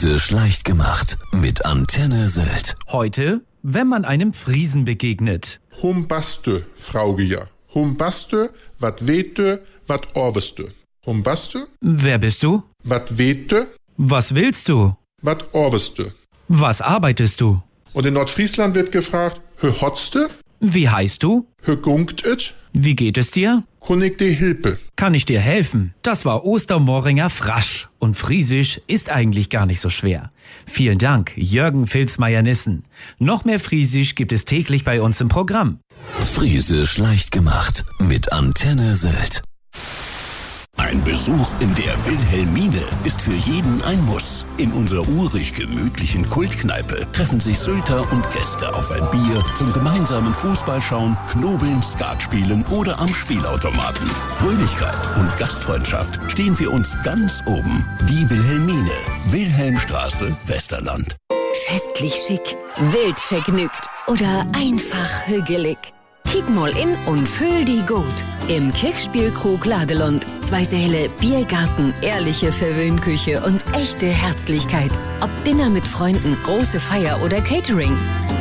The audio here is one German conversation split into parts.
Friesisch leicht gemacht mit Antenne Sylt. Heute, wenn man einem Friesen begegnet. Humbaste, Fraugeja. Humbaste, wat wete, wat orweste. Humbaste? Wer bist du? Wat wete? Was willst du? Wat orweste. Was arbeitest du? Und in Nordfriesland wird gefragt, hö hotste? Wie heißt du? Hö gungt et? Wie geht es dir? Kun ich dir hilpe? Kann ich dir helfen? Das war Ostermorringer Frasch. Und Friesisch ist eigentlich gar nicht so schwer. Vielen Dank, Jürgen Filzmeier-Nissen. Noch mehr Friesisch gibt es täglich bei uns im Programm. Friesisch leicht gemacht mit Antenne Sylt. Ein Besuch in der Wilhelmine ist für jeden ein Muss. In unserer urig gemütlichen Kultkneipe treffen sich Sylter und Gäste auf ein Bier zum gemeinsamen Fußballschauen, Knobeln, Skat spielen oder am Spielautomaten. Fröhlichkeit und Gastfreundschaft stehen für uns ganz oben. Die Wilhelmine, Wilhelmstraße, Westerland. Festlich schick, wild vergnügt oder einfach hügelig. Kick mal in und füll die gut. Im Kirchspielkrug Ladelund. 2 Säle, Biergarten, ehrliche Verwöhnküche und echte Herzlichkeit. Ob Dinner mit Freunden, große Feier oder Catering.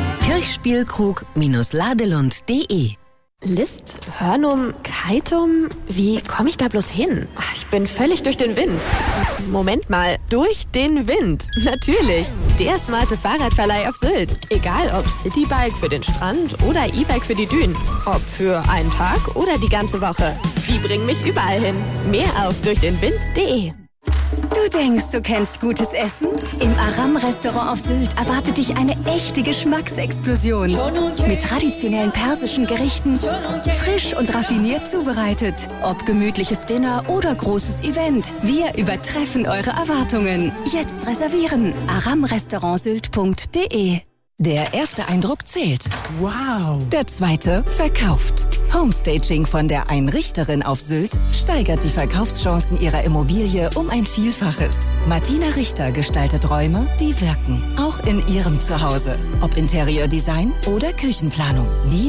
Kirchspielkrug-ladelund.de. List, Hörnum, Keitum, wie komme ich da bloß hin? Ich bin völlig durch den Wind. Moment mal, durch den Wind. Natürlich. Der smarte Fahrradverleih auf Sylt. Egal ob Citybike für den Strand oder E-Bike für die Dünen. Ob für einen Tag oder die ganze Woche. Die bringen mich überall hin. Mehr auf durchdenwind.de. Du denkst, du kennst gutes Essen? Im Aram-Restaurant auf Sylt erwartet dich eine echte Geschmacksexplosion. Mit traditionellen persischen Gerichten, frisch und raffiniert zubereitet. Ob gemütliches Dinner oder großes Event, wir übertreffen eure Erwartungen. Jetzt reservieren. aramrestaurantsylt.de. Der erste Eindruck zählt. Wow. Der zweite verkauft. Homestaging von der Einrichterin auf Sylt steigert die Verkaufschancen ihrer Immobilie um ein Vielfaches. Martina Richter gestaltet Räume, die wirken. Auch in ihrem Zuhause. Ob Interieurdesign oder Küchenplanung.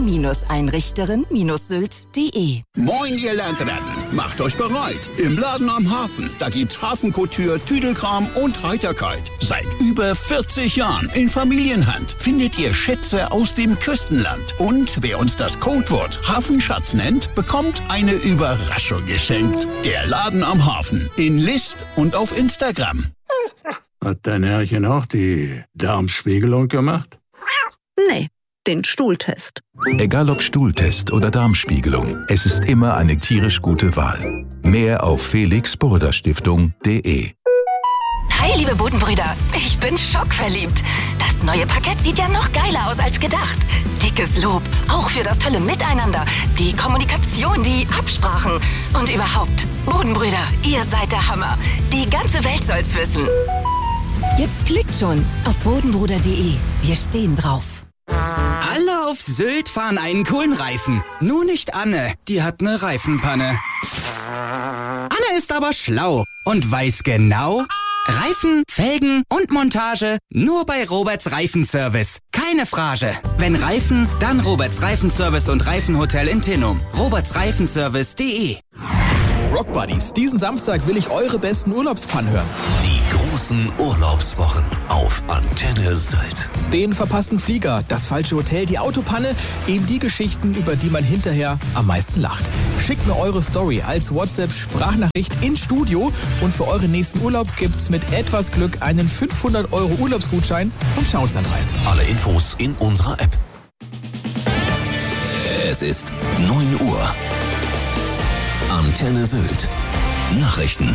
Die-Einrichterin-sylt.de. Moin, ihr Landratten. Macht euch bereit. Im Laden am Hafen. Da gibt's Hafenkouture, Tüdelkram und Heiterkeit. Seit über 40 Jahren in Familienhand findet ihr Schätze aus dem Küstenland. Und wer uns das Codewort Hafenschatz nennt, bekommt eine Überraschung geschenkt. Der Laden am Hafen. In List und auf Instagram. Hat dein Herrchen auch die Darmspiegelung gemacht? Nee, den Stuhltest. Egal ob Stuhltest oder Darmspiegelung, es ist immer eine tierisch gute Wahl. Mehr auf felix-burda-stiftung.de. Hi, liebe Bodenbrüder. Ich bin schockverliebt. Das neue Parkett sieht ja noch geiler aus als gedacht. Dickes Lob, auch für das tolle Miteinander, die Kommunikation, die Absprachen und überhaupt. Bodenbrüder, ihr seid der Hammer. Die ganze Welt soll's wissen. Jetzt klickt schon auf bodenbruder.de. Wir stehen drauf. Alle auf Sylt fahren einen coolen Reifen. Nur nicht Anne, die hat eine Reifenpanne. Anne ist aber schlau und weiß genau... Reifen, Felgen und Montage nur bei Roberts Reifenservice. Keine Frage. Wenn Reifen, dann Roberts Reifenservice und Reifenhotel in Tinnum. robertsreifenservice.de. Rock Buddies, diesen Samstag will ich eure besten Urlaubspannen hören. Die großen Urlaubswochen auf Antenne Sylt. Den verpassten Flieger, das falsche Hotel, die Autopanne, eben die Geschichten, über die man hinterher am meisten lacht. Schickt mir eure Story als WhatsApp-Sprachnachricht ins Studio und für euren nächsten Urlaub gibt's mit etwas Glück einen 500 € Urlaubsgutschein vom Schauenslandreisen. Alle Infos in unserer App. Es ist 9 Uhr. Antenne Sylt. Nachrichten.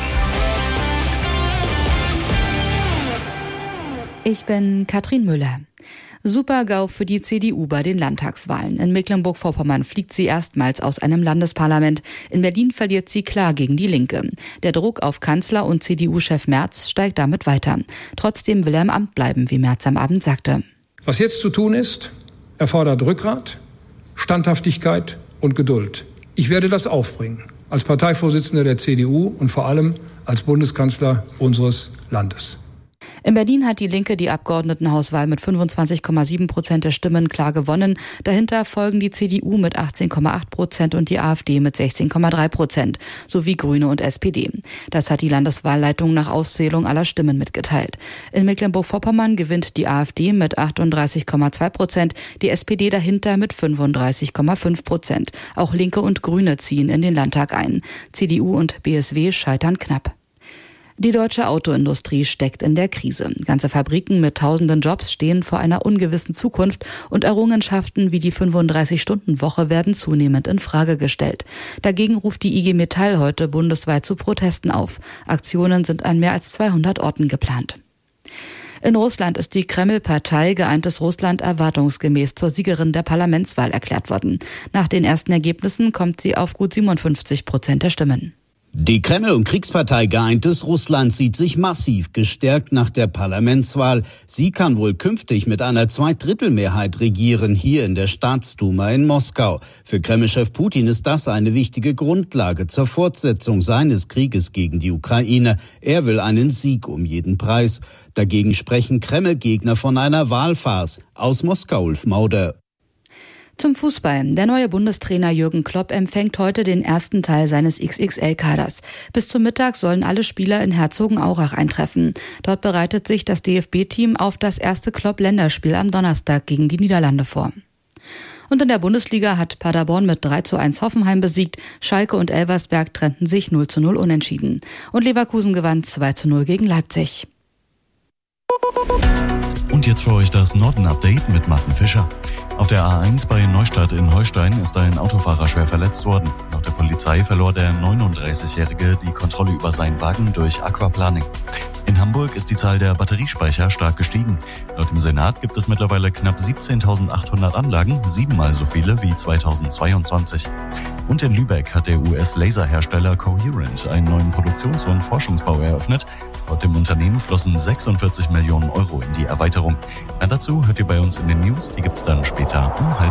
Ich bin Katrin Müller. Super-GAU für die CDU bei den Landtagswahlen. In Mecklenburg-Vorpommern fliegt sie erstmals aus einem Landesparlament. In Berlin verliert sie klar gegen die Linke. Der Druck auf Kanzler und CDU-Chef Merz steigt damit weiter. Trotzdem will er im Amt bleiben, wie Merz am Abend sagte. Was jetzt zu tun ist, erfordert Rückgrat, Standhaftigkeit und Geduld. Ich werde das aufbringen, als Parteivorsitzender der CDU und vor allem als Bundeskanzler unseres Landes. In Berlin hat die Linke die Abgeordnetenhauswahl mit 25,7% der Stimmen klar gewonnen. Dahinter folgen die CDU mit 18,8% und die AfD mit 16,3%, sowie Grüne und SPD. Das hat die Landeswahlleitung nach Auszählung aller Stimmen mitgeteilt. In Mecklenburg-Vorpommern gewinnt die AfD mit 38,2%, die SPD dahinter mit 35,5%. Auch Linke und Grüne ziehen in den Landtag ein. CDU und BSW scheitern knapp. Die deutsche Autoindustrie steckt in der Krise. Ganze Fabriken mit tausenden Jobs stehen vor einer ungewissen Zukunft und Errungenschaften wie die 35-Stunden-Woche werden zunehmend in Frage gestellt. Dagegen ruft die IG Metall heute bundesweit zu Protesten auf. Aktionen sind an mehr als 200 Orten geplant. In Russland ist die Kreml-Partei Geeintes Russland erwartungsgemäß zur Siegerin der Parlamentswahl erklärt worden. Nach den ersten Ergebnissen kommt sie auf gut 57% der Stimmen. Die Kreml- und Kriegspartei Geeintes Russland sieht sich massiv gestärkt nach der Parlamentswahl. Sie kann wohl künftig mit einer Zweidrittelmehrheit regieren, hier in der Staatsduma in Moskau. Für Kreml-Chef Putin ist das eine wichtige Grundlage zur Fortsetzung seines Krieges gegen die Ukraine. Er will einen Sieg um jeden Preis. Dagegen sprechen Kreml-Gegner von einer Wahlfarce. Aus Moskau, Ulf Mauder. Zum Fußball. Der neue Bundestrainer Jürgen Klopp empfängt heute den ersten Teil seines XXL-Kaders. Bis zum Mittag sollen alle Spieler in Herzogenaurach eintreffen. Dort bereitet sich das DFB-Team auf das erste Klopp-Länderspiel am Donnerstag gegen die Niederlande vor. Und in der Bundesliga hat Paderborn mit 3:1 Hoffenheim besiegt. Schalke und Elversberg trennten sich 0:0 unentschieden. Und Leverkusen gewann 2:0 gegen Leipzig. Und jetzt für euch das Norden-Update mit Martin Fischer. Auf der A1 bei Neustadt in Holstein ist ein Autofahrer schwer verletzt worden. Laut der Polizei verlor der 39-Jährige die Kontrolle über seinen Wagen durch Aquaplaning. In Hamburg ist die Zahl der Batteriespeicher stark gestiegen. Laut dem Senat gibt es mittlerweile knapp 17.800 Anlagen, 7-mal so viele wie 2022. Und in Lübeck hat der US-Laserhersteller Coherent einen neuen Produktions- und Forschungsbau eröffnet. Laut dem Unternehmen flossen 46 Millionen Euro in die Erweiterung. Mehr dazu hört ihr bei uns in den News, die gibt's dann später um 12:30.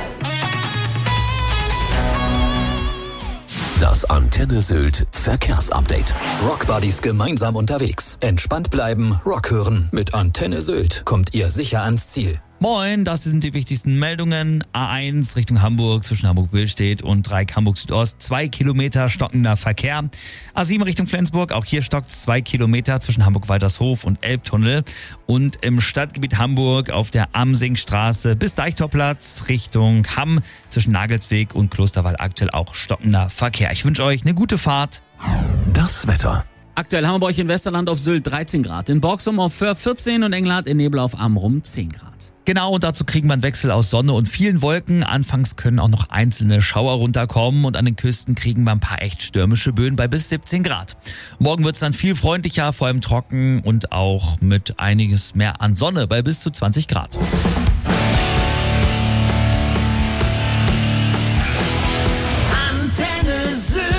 Das Antenne Sylt Verkehrsupdate. Rockbuddies gemeinsam unterwegs. Entspannt bleiben, Rock hören. Mit Antenne Sylt kommt ihr sicher ans Ziel. Moin, das sind die wichtigsten Meldungen. A1 Richtung Hamburg zwischen Hamburg-Willstedt und Dreieck Hamburg-Südost. 2 Kilometer stockender Verkehr. A7 Richtung Flensburg, auch hier stockt 2 Kilometer zwischen Hamburg-Waltershof und Elbtunnel. Und im Stadtgebiet Hamburg auf der Amsingstraße bis Deichtorplatz Richtung Hamm zwischen Nagelsweg und Klosterwall aktuell auch stockender Verkehr. Ich wünsche euch eine gute Fahrt. Das Wetter. Aktuell haben wir euch in Westerland auf Sylt 13 Grad, in Borgsum auf Föhr 14 und Engelhardt in Nebel auf Amrum 10 Grad. Genau, und dazu kriegen wir einen Wechsel aus Sonne und vielen Wolken. Anfangs können auch noch einzelne Schauer runterkommen und an den Küsten kriegen wir ein paar echt stürmische Böen bei bis 17 Grad. Morgen wird es dann viel freundlicher, vor allem trocken und auch mit einiges mehr an Sonne bei bis zu 20 Grad. Antenne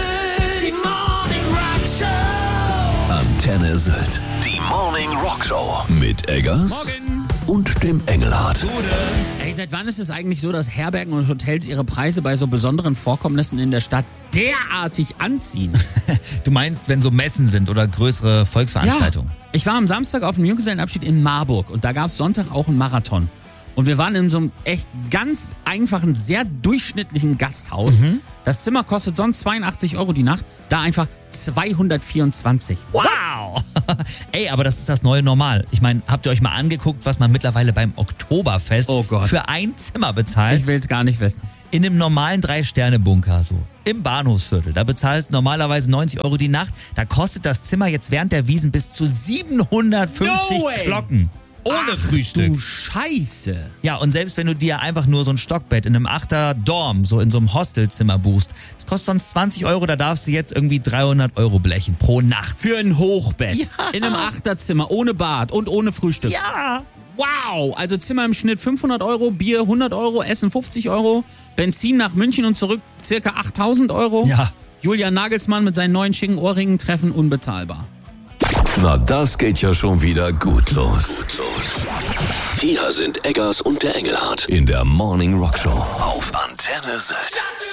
Sylt, die Morning Rock Show mit Eggers und dem Engelhardt. Ey, seit wann ist es eigentlich so, dass Herbergen und Hotels ihre Preise bei so besonderen Vorkommnissen in der Stadt derartig anziehen? Du meinst, wenn so Messen sind oder größere Volksveranstaltungen? Ja, ich war am Samstag auf dem Junggesellenabschied in Marburg und da gab es Sonntag auch einen Marathon. Und wir waren in so einem echt ganz einfachen, sehr durchschnittlichen Gasthaus. Das Zimmer kostet sonst 82 Euro die Nacht, da einfach 224. Wow! Ey, aber das ist das neue Normal. Ich meine, habt ihr euch mal angeguckt, was man mittlerweile beim Oktoberfest für ein Zimmer bezahlt? Ich will es gar nicht wissen. In einem normalen 3-Sterne-Bunker, so im Bahnhofsviertel, da bezahlst du normalerweise 90 Euro die Nacht. Da kostet das Zimmer jetzt während der Wiesn bis zu 750 Glocken. Ohne Frühstück. Du Scheiße. Ja, und selbst wenn du dir einfach nur so ein Stockbett in einem 8er Dorm, so in so einem Hostelzimmer buchst, das kostet sonst 20 Euro, da darfst du jetzt irgendwie 300 Euro blechen pro Nacht. Für ein Hochbett. Ja. In einem 8er-Zimmer, ohne Bad und ohne Frühstück. Ja. Wow, also Zimmer im Schnitt 500 Euro, Bier 100 Euro, Essen 50 Euro, Benzin nach München und zurück circa 8000 Euro. Ja. Julian Nagelsmann mit seinen neuen schicken Ohrringen treffen unbezahlbar. Na, das geht ja schon wieder gut los. Hier sind Eggers und der Engelhardt in der Morning Rock Show auf Antenne Sylt.